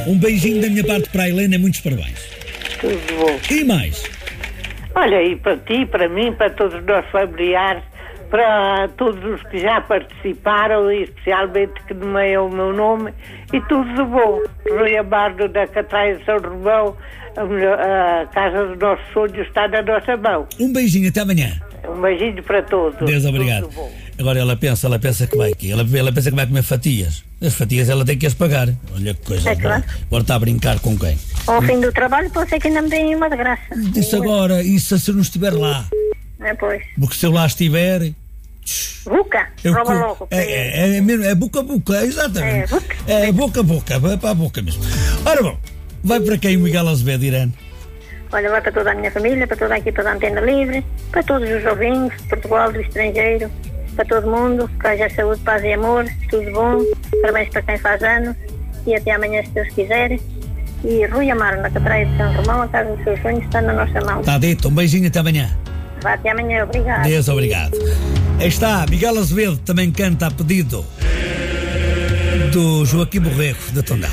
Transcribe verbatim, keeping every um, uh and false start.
Um beijinho da minha parte para a Helena e muitos parabéns. Tudo bom. E mais? Olha, e para ti, para mim, para todos os nossos familiares, para todos os que já participaram, e especialmente que nomeiam o meu nome, e tudo de bom. Rui Amado da Catraia de São Romão, a, melhor, a casa dos nossos sonhos está na nossa mão. Um beijinho, até amanhã. Um beijinho para todos. Deus obrigado. Agora ela pensa, ela pensa que vai aqui, ela, ela pensa que vai comer fatias. As fatias ela tem que as pagar. Olha que coisa. É claro. Agora está a brincar com quem? Ao fim do trabalho pode ser que ainda me deem uma de graça. Disse agora, isso se eu não estiver lá. É, pois. Porque se eu lá estiver... Buca, eu rouba co- logo. É, é, é, mesmo, é boca a boca, é exatamente. É, boca. É boca a boca, é para a boca mesmo. Ora bom, vai para quem, Miguel Azevedo, Irene? Olha, vai para toda a minha família, para toda a equipa da Antena Livre, para todos os ouvintes de Portugal, do estrangeiro, para todo mundo, que haja saúde, paz e amor, tudo bom, parabéns para quem faz anos, e até amanhã, se Deus quiser. E Rui Amaro, na Catraia de São Romão, a casa dos seus sonhos está na nossa mão. Está dito, um beijinho, até amanhã. Vá até amanhã, obrigado. Deus, obrigado. Aí está, Miguel Azevedo também canta a pedido do Joaquim Borrego, da Tondela.